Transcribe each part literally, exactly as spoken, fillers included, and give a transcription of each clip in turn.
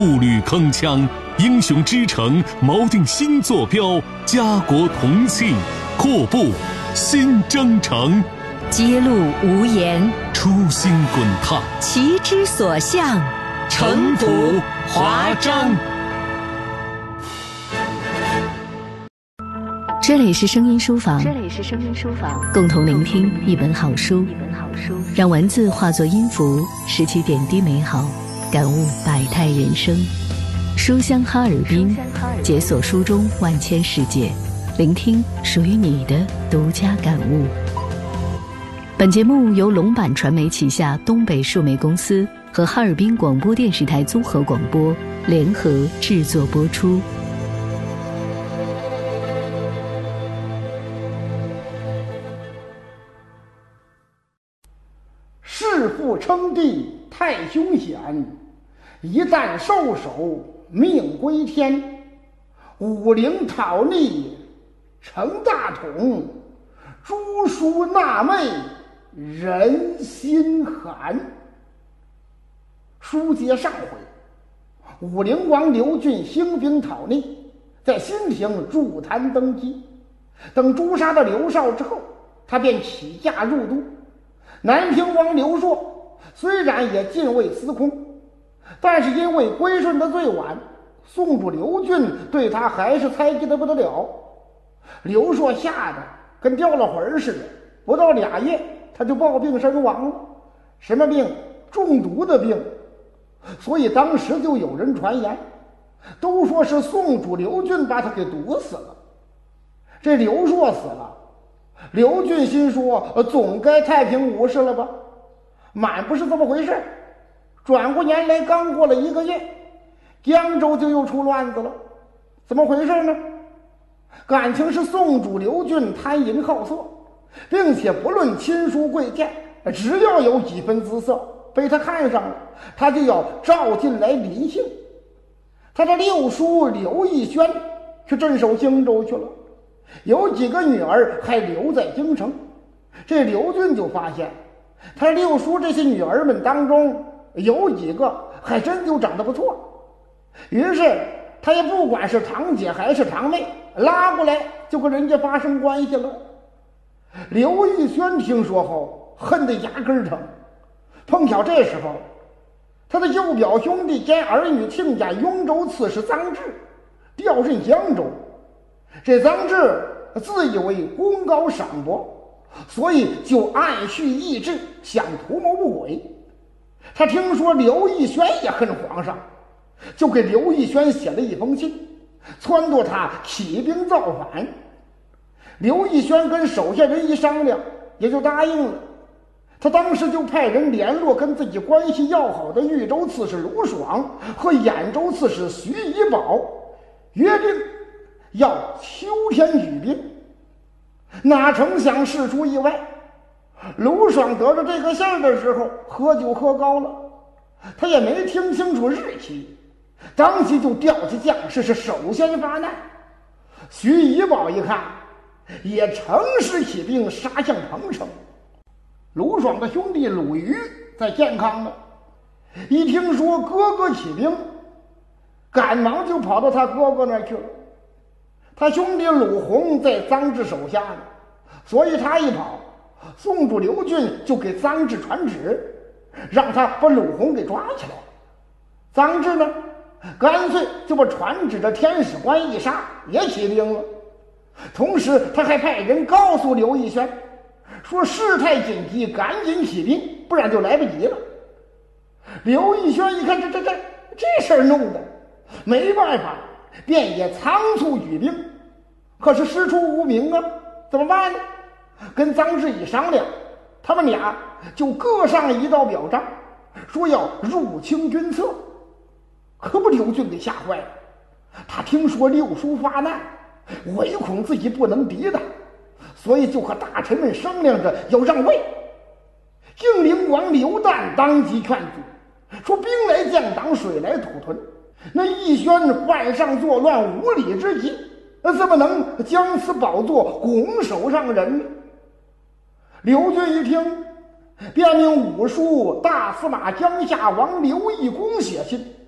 步履铿锵，英雄之城锚定新坐标，家国同庆，阔步新征程， 揭露无言， 初心滚烫， 旗之所向， 城府华章。 这里是声音书房， 这里是声音书房， 共同聆听一本好书， 一本好书， 让文字化作音符，拾起点滴美好，感悟百态人生。书香哈尔滨，解锁书中万千世界，聆听属于你的独家感悟。本节目由龙版传媒旗下东北数媒公司和哈尔滨广播电视台综合广播联合制作播出。 弑父称帝太凶险，一旦受首命归天。武陵讨逆成大统，诛叔纳妹人心寒。书接上回，武陵王刘俊兴兵讨逆，在新亭筑坛登基。等诛杀了刘绍之后，他便起驾入都。南平王刘硕虽然也进位司空，但是因为归顺的最晚，宋主刘俊对他还是猜忌的不得了。刘硕吓得跟掉了魂似的，不到俩月他就暴病身亡了。什么病？中毒的病。所以当时就有人传言，都说是宋主刘俊把他给毒死了。这刘硕死了，刘俊心说总该太平无事了吧，满不是这么回事。转过年来刚过了一个月，江州就又出乱子了。怎么回事呢？感情是宋主刘俊贪淫好色，并且不论亲疏贵贱，只要有几分姿色被他看上了，他就要召进来临幸。他的六叔刘义轩去镇守荆州去了，有几个女儿还留在京城。这刘俊就发现他六叔这些女儿们当中有几个还真就长得不错，于是他也不管是堂姐还是堂妹，拉过来就跟人家发生关系了。刘义轩听说后恨得牙根疼，碰巧这时候他的右表兄弟兼儿女亲家雍州刺史臧质调任江州。这臧质自以为功高赏博，所以就暗蓄意志，想图谋不轨。他听说刘义轩也恨皇上，就给刘义轩写了一封信，撺掇他起兵造反。刘义轩跟手下人一商量，也就答应了。他当时就派人联络跟自己关系要好的豫州刺史卢爽和兖州刺史徐以宝，约定要秋天举兵。哪成想事出意外，卢爽得着这个信儿的时候喝酒喝高了，他也没听清楚日期，当即就调集将士是首先发难。徐以宝一看，也乘势起兵杀向彭城。卢爽的兄弟鲁豫在健康呢，一听说哥哥起兵，赶忙就跑到他哥哥那儿去了。他兄弟鲁洪在臧质手下呢，所以他一跑，宋主刘俊就给臧质传旨，让他把鲁洪给抓起来。臧质呢，干脆就把传旨的天使关一杀，也起兵了。同时他还派人告诉刘义轩，说事态紧急，赶紧起兵，不然就来不及了。刘义轩一看，这这这这事儿弄的没办法，便也仓促举兵。可是师出无名啊，怎么办呢？跟臧质一商量，他们俩就各上一道表彰，说要入清军策。可不刘俊给吓坏了，他听说六叔发难，唯恐自己不能抵挡，所以就和大臣们商量着要让位。应陵王刘旦当即劝阻，说兵来将挡，水来土屯，那义轩犯上作乱，无礼之极，那怎么能将此宝座拱手让人呢？刘俊一听，便命武书大司马江夏王刘义公写信，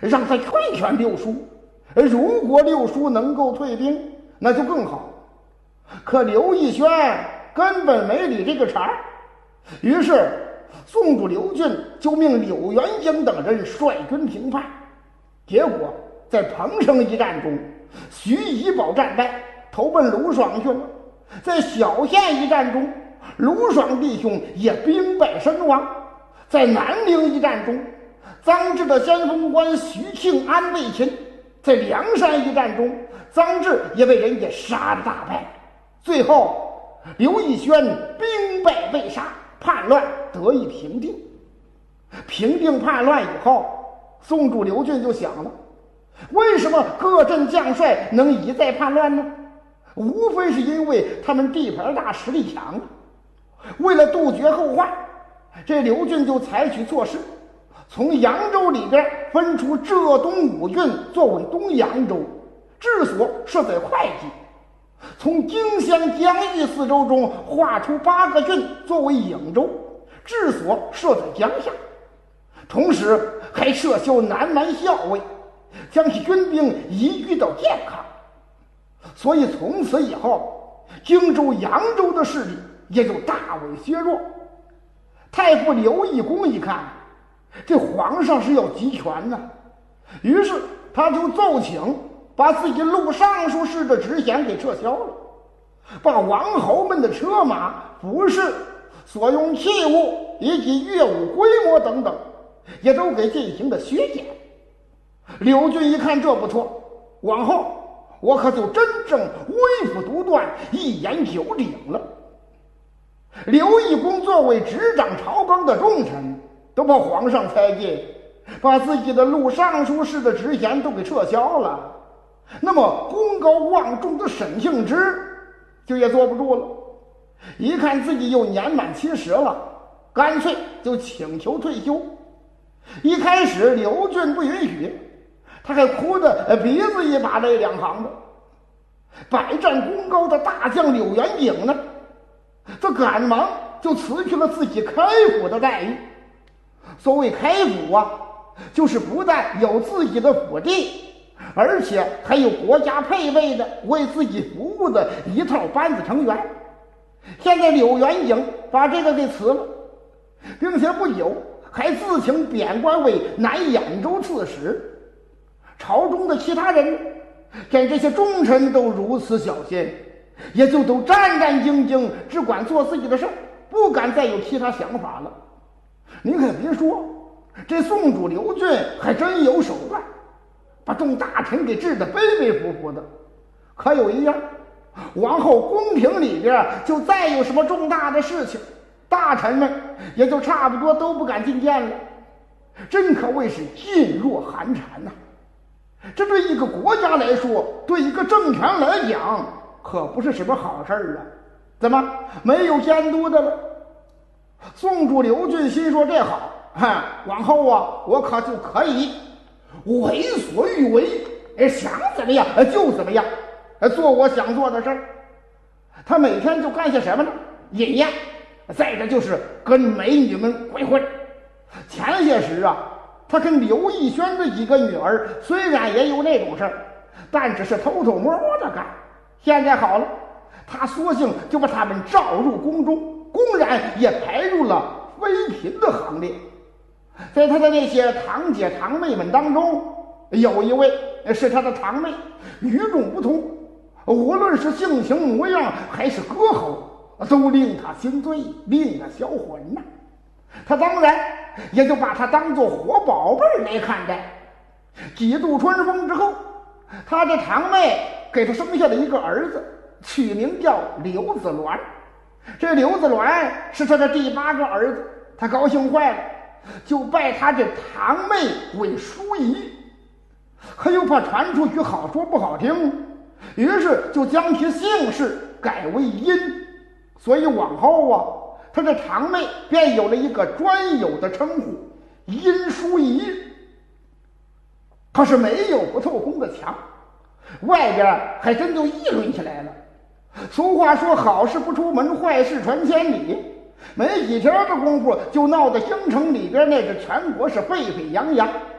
让他劝劝六叔。如果六叔能够退兵，那就更好。可刘义轩根本没理这个茬儿，于是宋主刘俊就命柳元英等人率军平叛。结果在彭城一战中，徐以宝战败，投奔卢爽去了。在小县一战中，卢爽弟兄也兵败身亡。在南陵一战中，臧质的先锋官徐庆安被擒。在梁山一战中，臧质也被人家杀得大败。最后刘义轩兵败被杀，叛乱得以平定。平定叛乱以后，宋主刘俊就想了，为什么各镇将帅能一再叛乱呢？无非是因为他们地盘大，实力强。为了杜绝后患，这刘俊就采取措施，从扬州里边分出浙东五郡作为东扬州，治所设在会稽；从荆襄江域四州中划出八个郡作为颍州，治所设在江夏。同时还撤销南蛮校尉，将其军兵移居到建康。所以从此以后，荆州、扬州的势力也就大为削弱。太傅刘义公一看，这皇上是要集权呢，于是他就奏请把自己录尚书事的职衔给撤销了，把王侯们的车马、服饰、所用器物以及乐舞规模等等也都给进行了削减。刘俊一看这不错，往后我可就真正威服独断，一言九鼎了。刘义公作为执掌朝纲的重臣，都怕皇上猜忌，把自己的录尚书事的职衔都给撤销了。那么功高望重的沈庆之就也坐不住了，一看自己又年满七十了，干脆就请求退休。一开始刘俊不允许，他还哭得鼻子一把泪两行的。百战功高的大将柳元景呢，这赶忙就辞去了自己开府的待遇。所谓开府啊，就是不但有自己的府地，而且还有国家配备的为自己服务的一套班子成员。现在柳元景把这个给辞了，并且不久还自请贬官为南兖州刺史。朝中的其他人见这些忠臣都如此小心，也就都战战兢兢，只管做自己的事，不敢再有其他想法了。您可别说，这宋主刘俊还真有手段，把众大臣给治得悲悲服服的。可有一样，往后宫廷里边就再有什么重大的事情，大臣们也就差不多都不敢进谏了，真可谓是噤若寒蝉呐、啊。这对一个国家来说，对一个政权来讲，可不是什么好事儿啊！怎么没有监督的了？宋主刘俊心说：“这好，哈，往后啊，我可就可以为所欲为，想怎么样就怎么样，做我想做的事儿。”他每天就干些什么呢？饮宴，再者就是跟美女们鬼混。前些时啊，他跟刘义轩的几个女儿虽然也有那种事儿，但只是偷偷摸摸的干。现在好了，他索性就把他们召入宫中，公然也排入了妃嫔的行列。在他的那些堂姐堂妹们当中，有一位是他的堂妹，与众不同，无论是性情模样还是歌喉，都令他心醉，令他销魂呐、啊。他当然也就把他当作活宝贝来看待。几度春风之后，他的堂妹给他生下了一个儿子，取名叫刘子鸾。这刘子鸾是他的第八个儿子，他高兴坏了，就拜他这堂妹为淑仪。可又怕传出去好说不好听，于是就将其姓氏改为殷。所以往后啊，他的堂妹便有了一个专有的称呼，殷淑仪。可是没有不透风的墙，外边还真就议论起来了。俗话说，好事不出门，坏事传千里。没几天的功夫，就闹得京城里边那个全国是沸沸扬扬。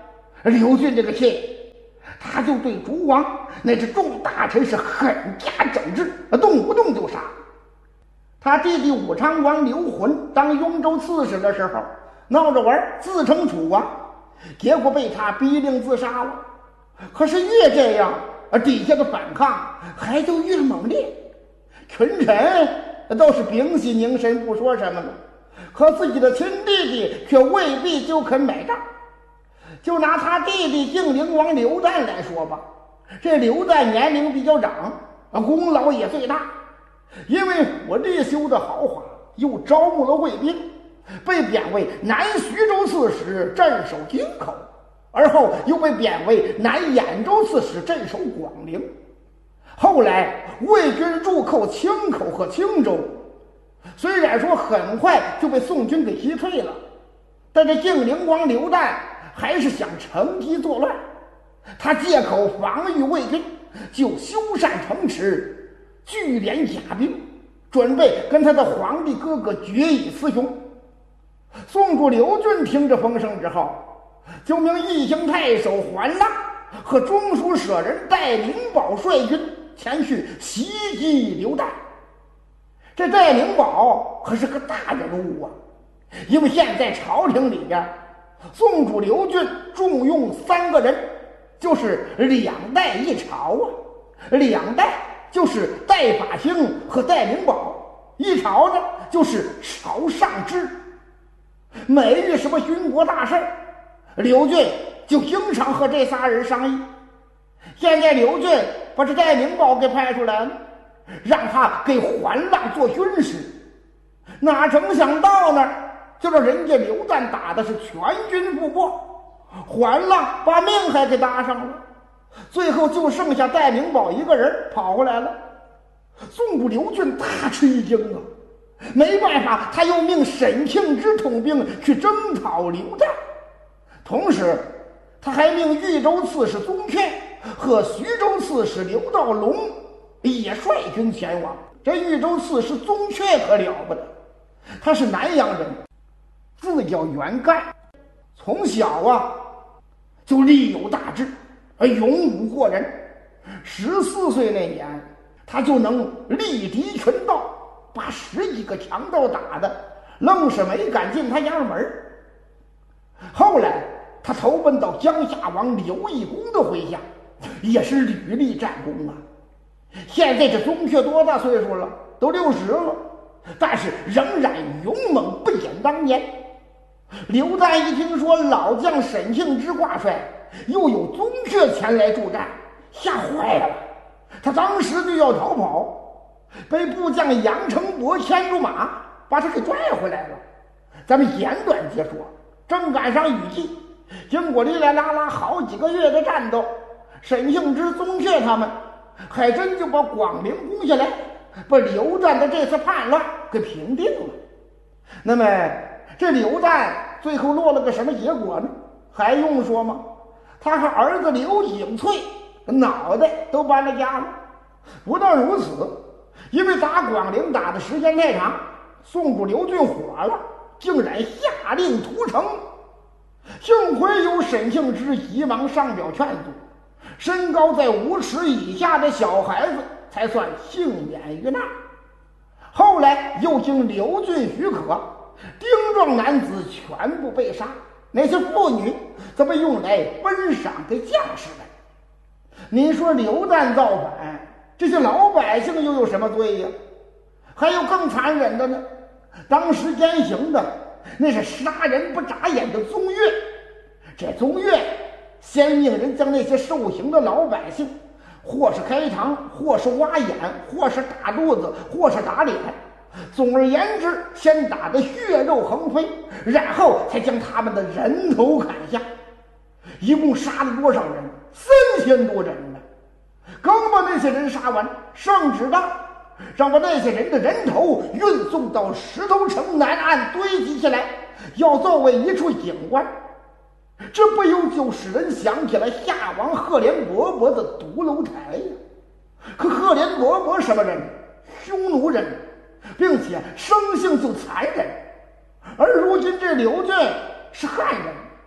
刘俊这个气，他就对诸王乃至众大臣是狠加整治，动不动就杀。他弟弟武昌王刘浑当雍州刺史的时候，闹着玩，自称楚王，结果被他逼令自杀了。可是越这样，底下的反抗还就越猛烈，群臣倒是屏息凝神不说什么了，可自己的亲弟弟却未必就肯买账。就拿他弟弟晋灵王刘旦来说吧，这刘旦年龄比较长，功劳也最大，因为火力修的豪华，又招募了卫兵，被贬为南徐州刺史，镇守京口，而后又被贬为南兖州刺史，镇守广陵。后来魏军入寇青口和青州，虽然说很快就被宋军给击退了，但这晋灵王刘旦还是想乘机作乱。他借口防御魏军，就修缮城池，聚敛甲兵，准备跟他的皇帝哥哥决一雌雄。宋主刘俊听着风声之后，就命义兴太守桓腊和中书舍人戴灵宝率军前去袭击刘旦。这戴灵宝可是个大人物啊，因为现在朝廷里边宋主刘俊重用三个人，就是两代一朝啊。两代就是戴法兴和戴灵宝，一朝呢就是朝上之。每遇什么军国大事，刘俊就经常和这仨人商议。现在刘俊把这戴灵宝给派出来了，让他给桓腊做军师，哪成想到那儿就让人家刘旦打的是全军覆没，桓腊把命还给搭上了，最后就剩下戴灵宝一个人跑回来了。宋主刘俊大吃一惊啊，没办法，他又命沈庆之统兵去征讨刘旦，同时他还命豫州刺史宗悫和徐州刺史刘道龙也率军前往。这豫州刺史宗悫可了不得，他是南阳人，字叫袁干，从小啊就力有大志，而勇武过人。十四岁那年，他就能力敌群盗，把十几个强盗打的愣是没敢进他家门。后来他投奔到江夏王刘义公的麾下，也是屡立战功啊。现在这宗悫多大岁数了？都六十了，但是仍然勇猛不减当年。刘旦一听说老将沈庆之挂帅，又有宗悫前来助战，吓坏了，他当时就要逃跑，被部将杨成伯牵住马，把他给拽回来了。咱们简短截说，正赶上雨季，经过哩哩啦啦好几个月的战斗，沈庆之、宗悫他们还真就把广陵攻下来，把刘旦的这次叛乱给平定了。那么这刘旦最后落了个什么结果呢？还用说吗？他和儿子刘景翠脑袋都搬了家了。不但如此，因为打广陵打的时间太长，宋主刘俊火了，竟然下令屠城。幸亏有沈庆之急忙上表劝阻，身高在五尺以下的小孩子才算幸免于难。后来又经刘俊许可，丁壮男子全部被杀，那些妇女则被用来分赏给将士们。你说刘旦造反，这些老百姓又有什么罪呀？还有更残忍的呢，当时监刑的那是杀人不眨眼的宗岳。这宗岳先命人将那些受刑的老百姓，或是开膛，或是挖眼，或是打肚子，或是打脸，总而言之，先打得血肉横飞，然后才将他们的人头砍下。一共杀了多少人？三千多人呢。刚把那些人杀完，圣旨到，让把那些人的人头运送到石头城南岸堆积起来，要作为一处景观。这不由就使人想起了夏王赫连勃勃的独楼台呀。可赫连勃勃什么人？匈奴人，并且生性就残忍。而如今这刘俊是汉人，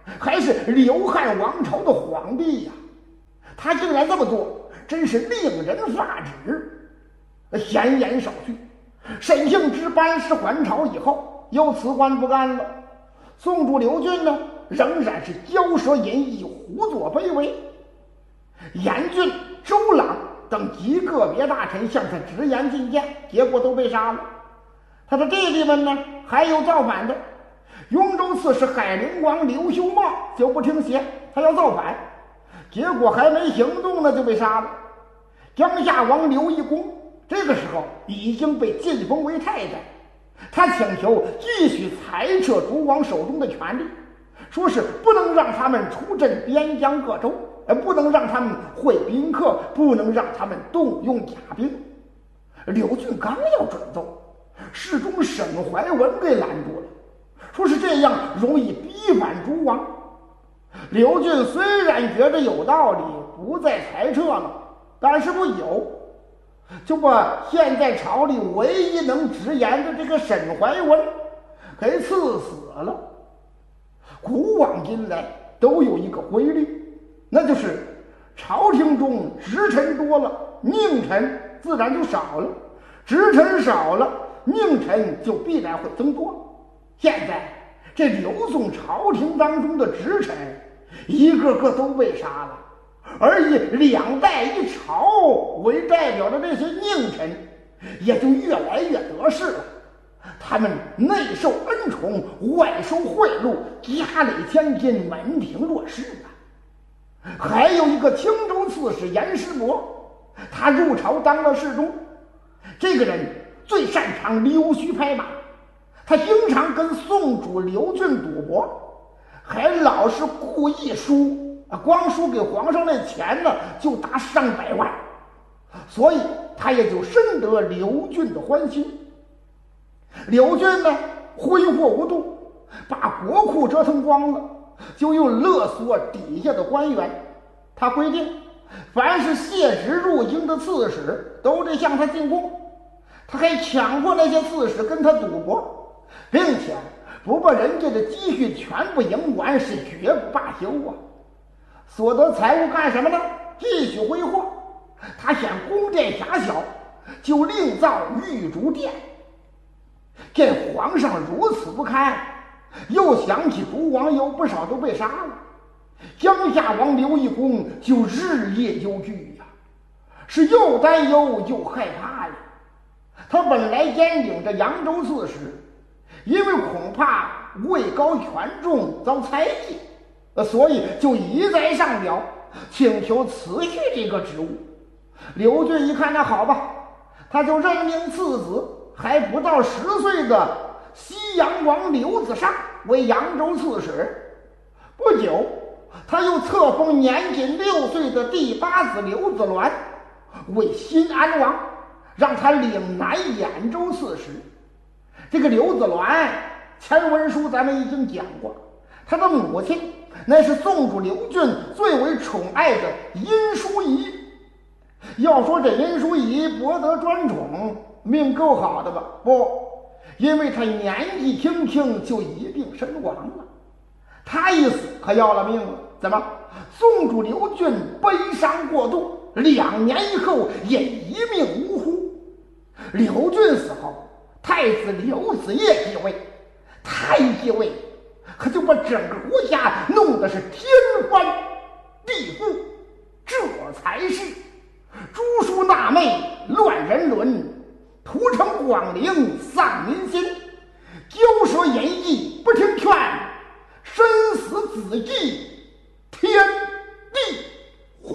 还是刘汉王朝的皇帝呀！他竟然这么做，真是令人发指。闲言少叙，沈庆之班师还朝以后，又辞官不干了。宋主刘俊呢，仍然是骄奢淫逸、胡作非为。严俊、周朗等极个别大臣向他直言进谏，结果都被杀了。他的弟弟们呢，还有造反的。雍州刺史海陵王刘修茂就不听邪，他要造反，结果还没行动呢就被杀了。江夏王刘义公这个时候已经被晋封为太宰，他请求继续裁撤诸王手中的权力，说是不能让他们出镇边疆各州，不能让他们会宾客，不能让他们动用甲兵。刘俊刚要准奏，侍中沈怀文给拦住了，说是这样容易逼反诸王。刘俊虽然觉得有道理，不再裁撤了，但是不有，就把现在朝里唯一能直言的这个沈怀文给赐死了。古往今来都有一个规律，那就是朝廷中直臣多了，佞臣自然就少了，直臣少了，佞臣就必然会增多。现在这刘宋朝廷当中的直臣一个个都被杀了，而以两代一朝为代表的这些佞臣也就越来越得势了。他们内受恩宠，外收贿赂，家累千金，门庭若市啊。还有一个青州刺史严师伯，他入朝当了侍中，这个人最擅长溜须拍马，他经常跟宋主刘俊赌博，还老是故意输，光输给皇上那钱呢就达上百万，所以他也就深得刘俊的欢心。刘俊呢挥霍无度，把国库折腾光了，就又勒索底下的官员。他规定凡是卸职入京的刺史都得向他进贡，他还强迫那些刺史跟他赌博，并且不把人家的积蓄全部赢完是绝不罢休啊。所得财物干什么呢？继续挥霍。他嫌宫殿狭小，就另造玉竹殿。见皇上如此不堪，又想起诸王有不少都被杀了，江夏王刘义公就日夜忧惧呀，是又担忧又害怕呀。他本来兼领着扬州刺史，因为恐怕位高权重遭猜忌，所以就一再上表请求辞去这个职务。刘俊一看，那好吧，他就任命次子还不到十岁的西阳王刘子尚为扬州刺史。不久，他又册封年仅六岁的第八子刘子鸾为新安王，让他领南兖州刺史。这个刘子鸾前文书咱们已经讲过，他的母亲那是宋主刘俊最为宠爱的殷淑仪。要说这殷淑仪博得专宠，命够好的吧？不，因为他年纪轻轻就一病身亡了。他一死可要了命了。怎么？宋主刘俊悲伤过度，两年以后也一命呜呼。刘俊死后，太子刘子业继位。他一继位，可就把整个国家弄得是天翻地覆，这才是诛叔纳妹，乱人伦，屠城广陵，丧民心，骄奢淫逸，不听劝，身死子继，天地昏。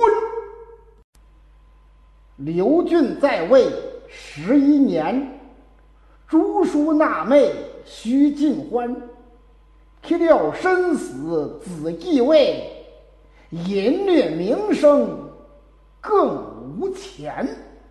刘俊在位十一年，诛叔纳妹，须尽欢，岂料身死子继位，淫虐名声更无钱。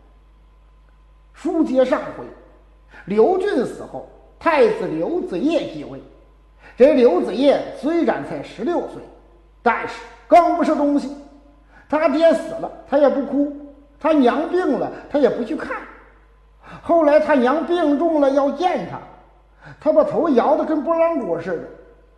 书接上回，刘俊死后，太子刘子业继位。这刘子业虽然才十六岁，但是更不是东西。他爹死了，他也不哭；他娘病了，他也不去看。后来他娘病重了，要见他，他把头摇得跟拨浪鼓似的，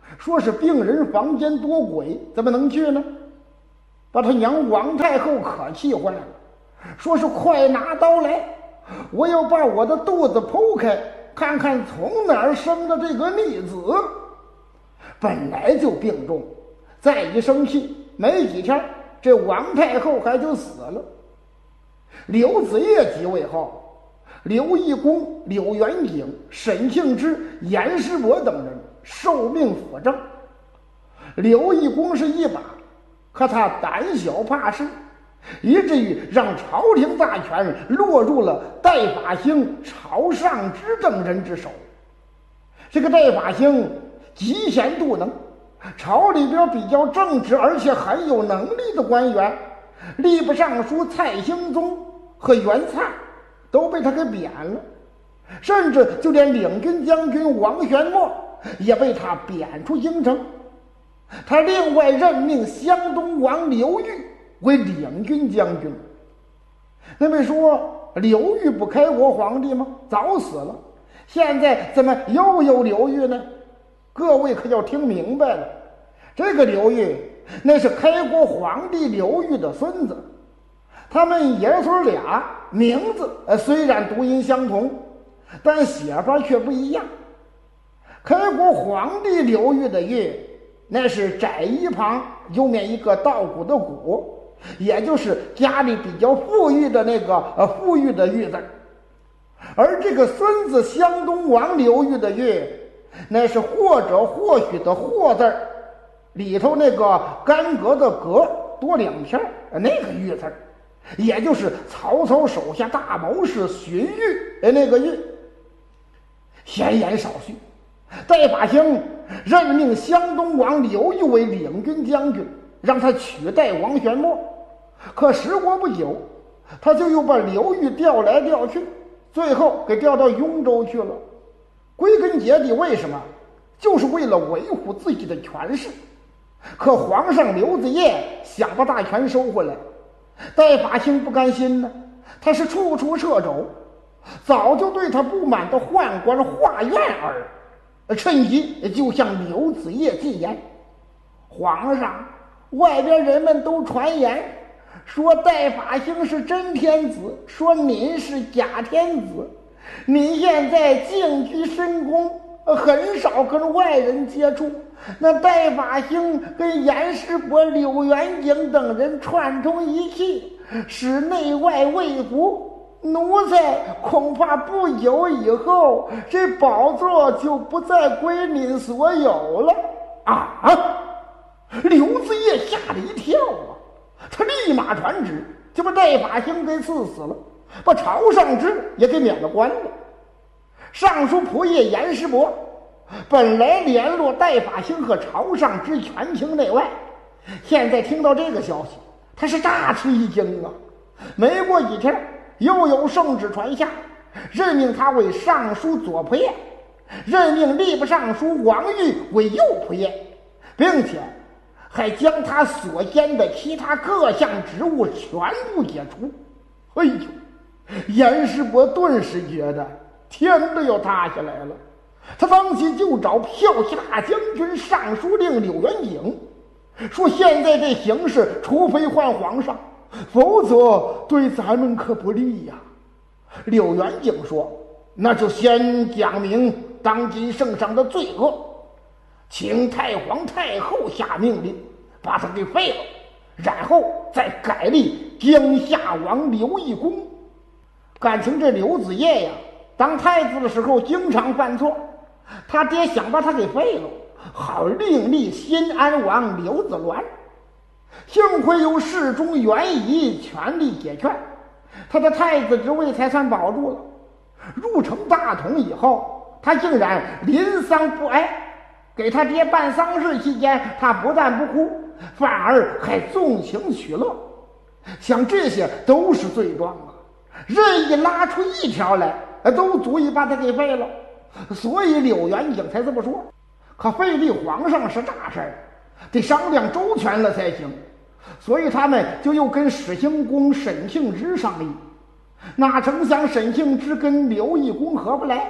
说是病人房间多鬼，怎么能去呢？把他娘王太后可气坏了，说是快拿刀来，我要把我的肚子剖开，看看从哪儿生的这个逆子。本来就病重，再一生气，没几天这王太后还就死了。刘子业即位后，刘义公、柳元景、沈庆之、严师伯等人受命辅政。刘义公是一把，可他胆小怕事，以至于让朝廷大权落入了戴法兴、朝尚之等人之手。这个戴法兴嫉贤妒能，朝里边比较正直而且很有能力的官员，吏部尚书蔡兴宗和袁粲都被他给贬了，甚至就连领军将军王玄谟也被他贬出京城。他另外任命湘东王刘裕为领军将军。那么说刘裕不开国皇帝吗？早死了，现在怎么又有刘裕呢？各位可要听明白了，这个刘裕那是开国皇帝刘裕的孙子，他们爷孙俩名字虽然读音相同，但写法却不一样。开国皇帝刘裕的裕，那是窄一旁右面一个稻谷的谷，也就是家里比较富裕的那个呃富裕的裕字。而这个孙子湘东王刘裕的裕，那是或者或许的或字，里头那个干戈的戈多两片，那个裕字，也就是曹操手下大谋士荀彧那个彧。闲言少叙，戴法兴任命湘东王刘裕为领军将军，让他取代王玄谟。可时过不久，他就又把刘裕调来调去，最后给调到雍州去了。归根结底为什么？就是为了维护自己的权势。可皇上刘子业想把大权收回来，戴法兴不甘心呢，他是处处掣肘，早就对他不满的宦官华苑儿趁机就向刘子业进言：皇上，外边人们都传言说戴法兴是真天子，说您是假天子，您现在静居深宫，很少跟外人接触，那戴法兴跟严师伯、柳元景等人串通一气，使内外未服，奴才恐怕不久以后这宝座就不再归您所有了。啊！刘子业吓了一跳啊，他立马传旨就把戴法兴给赐死了，把朝尚之也给免了官了。尚书仆射严师伯本来联络戴法兴和朝尚之权倾内外，现在听到这个消息，他是大吃一惊啊！没过几天，又有圣旨传下，任命他为尚书左仆射，任命吏部尚书王玉为右仆射，并且还将他所兼的其他各项职务全部解除。哎呦，严师伯顿时觉得天都要塌下来了。他当即就找骠骑大将军尚书令柳元景，说现在这形势，除非换皇上，否则对咱们可不利呀。柳元景说：那就先讲明当今圣上的罪恶，请太皇太后下命令把他给废了，然后再改立江夏王刘义公。感情这刘子业呀，当太子的时候经常犯错，他爹想把他给废了，好另立新安王刘子鸾。幸亏有侍中袁仪全力解劝，他的太子职位才算保住了。入城大统以后，他竟然临丧不哀，给他爹办丧事期间，他不但不哭，反而还纵情取乐。想这些都是罪状啊，任意拉出一条来都足以把他给废了，所以柳元景才这么说。可废立皇上是大事儿，得商量周全了才行，所以他们就又跟始兴公沈庆之商议。哪成想沈庆之跟刘义公合不来，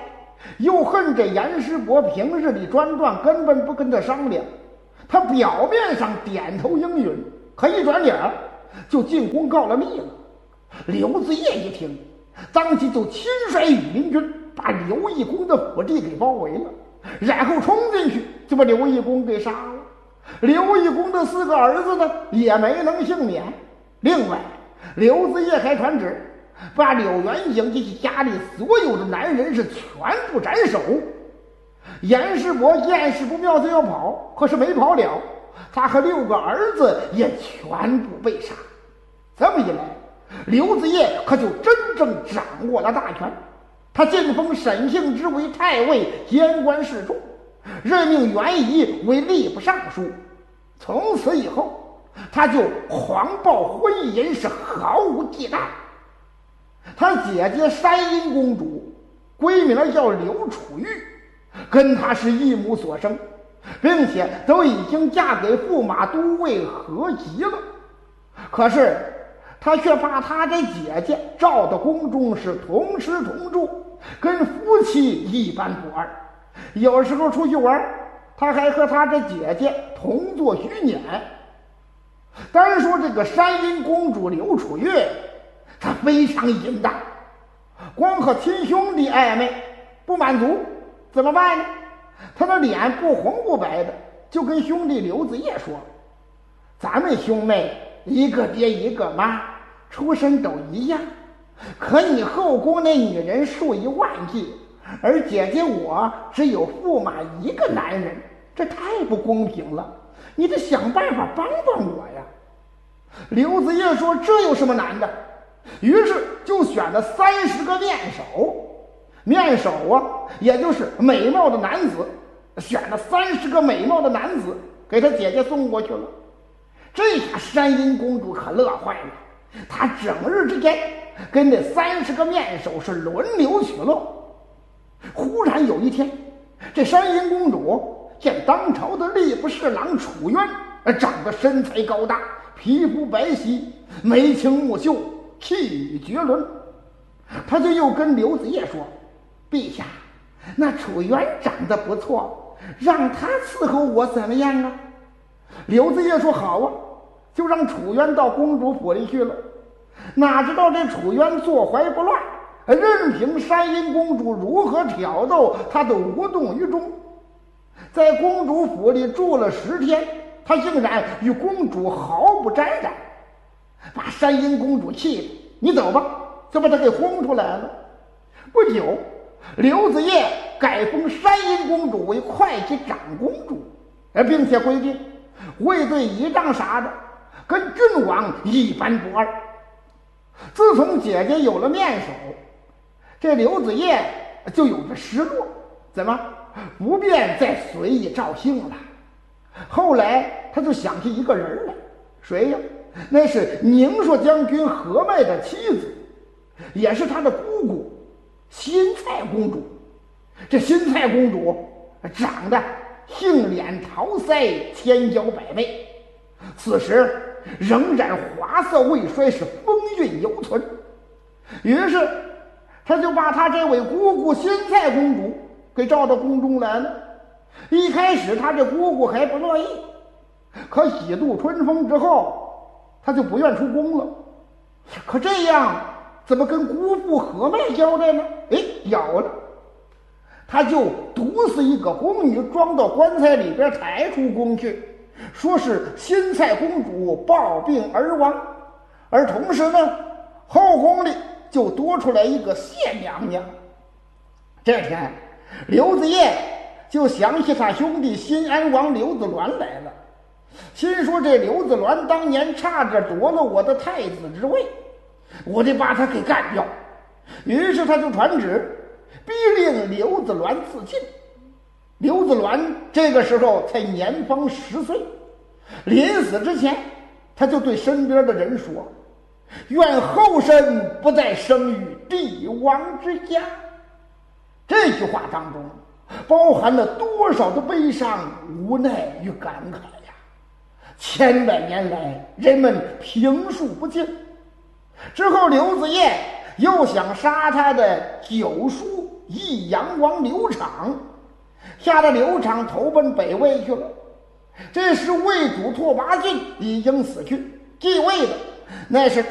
又恨这严师伯平日里专断，根本不跟他商量。他表面上点头应允，可一转脸就进宫告了密了。刘子业一听，当即就亲率羽林军把刘义公的府邸给包围了，然后冲进去就把刘义公给杀了。刘义公的四个儿子呢也没能幸免。另外，刘子业还传旨把柳元景及其家里所有的男人是全部斩首。严师伯见势不妙就要跑，可是没跑了，他和六个儿子也全部被杀。这么一来，刘子业可就真正掌握了大权。他晋封沈庆之为太尉，监管侍中，任命袁仪为吏部尚书。从此以后，他就狂暴婚淫，是毫无忌惮。他姐姐山阴公主，闺名叫刘楚玉，跟他是一母所生，并且都已经嫁给驸马都尉何吉了。可是他却把他这姐姐召到宫中，是同吃同住，跟夫妻一般不二。有时候出去玩，他还和他这姐姐同坐虚辇。单说这个山阴公主刘楚月，她非常淫荡，光和亲兄弟暧昧不满足，怎么办呢？他的脸不红不白的，就跟兄弟刘子业说：“咱们兄妹一个爹一个妈，出身都一样，可你后宫那女人数以万计，而姐姐我只有驸马一个男人，这太不公平了，你得想办法帮帮我呀。”刘子业说：“这有什么难的？”于是就选了三十个面首，面首啊，也就是美貌的男子，选了三十个美貌的男子给他姐姐送过去了。这下山阴公主可乐坏了，她整日之间跟那三十个面首是轮流取乐。忽然有一天，这山阴公主见当朝的吏部侍郎楚渊长得身材高大，皮肤白皙，眉清目秀，气宇绝伦。他就又跟刘子业说：“陛下，那楚渊长得不错，让他伺候我怎么样啊？”刘子业说：“好啊，就让楚渊到公主府里去了。”哪知道这楚渊坐怀不乱，任凭山阴公主如何挑逗，他都无动于衷。在公主府里住了十天，他竟然与公主毫不沾染，把山阴公主气的，你走吧，就把他给轰出来了。不久，刘子业改封山阴公主为会稽长公主，并且规定会对仪仗啥的跟郡王一般不二。自从姐姐有了面首，这刘子业就有着失落，怎么不便再随意赵姓了。后来他就想起一个人来，谁呀？那是宁朔将军何迈的妻子，也是他的姑姑新蔡公主。这新蔡公主长得杏脸桃腮，千娇百媚，此时仍然华色未衰，是风韵犹存。于是他就把他这位姑姑新蔡公主给召到宫中来了。一开始他这姑姑还不乐意，可喜度春风之后，他就不愿出宫了。可这样怎么跟姑父何迈交代呢？哎，有了，他就毒死一个宫女，装到棺材里边抬出宫去，说是新蔡公主暴病而亡。而同时呢，后宫里就多出来一个谢娘娘。这天刘子业就想起他兄弟新安王刘子鸾来了，心说这刘子鸾当年差点夺了我的太子之位，我得把他给干掉。于是他就传旨逼令刘子鸾自尽。刘子鸾这个时候才年方十岁，临死之前他就对身边的人说：“愿后身不再生于帝王之家。”这句话当中包含了多少的悲伤、无奈与感慨呀！千百年来人们评述不尽。之后刘子业又想杀他的九叔益阳王刘昶，吓得刘昶投奔北魏去了。这时魏主拓跋浚已经死去，继位的那是